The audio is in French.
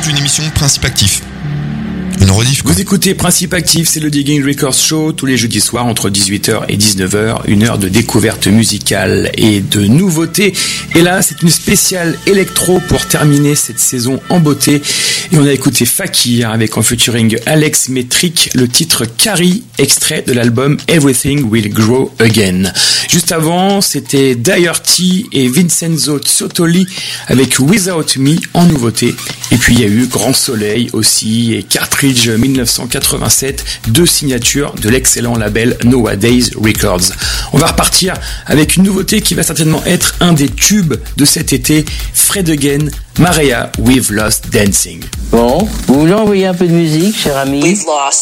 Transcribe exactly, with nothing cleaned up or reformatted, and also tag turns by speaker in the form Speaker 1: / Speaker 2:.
Speaker 1: d'une émission de Principe Actif. Une rediff, quoi.
Speaker 2: Vous écoutez Principe Actif, c'est le Digging Records Show, tous les jeudis soirs entre dix-huit heures et dix-neuf heures, une heure de découverte musicale et de nouveautés. Et là, c'est une spéciale électro pour terminer cette saison en beauté. Et on a écouté Fakir avec en featuring Alex Metric, le titre Carrie, extrait de l'album Everything Will Grow Again. Juste avant, c'était Dirty et Vincenzo Zottoli avec Without Me en nouveauté. Et puis il y a eu Grand Soleil aussi et Cartridge dix-neuf cent quatre-vingt-sept, deux signatures de l'excellent label Nowadays Records. On va repartir avec une nouveauté qui va certainement être un des tubes de cet été, Fred Again, Maria, We've Lost Dancing.
Speaker 3: Bon, vous voulez envoyer un peu de musique, cher ami?
Speaker 4: We've lost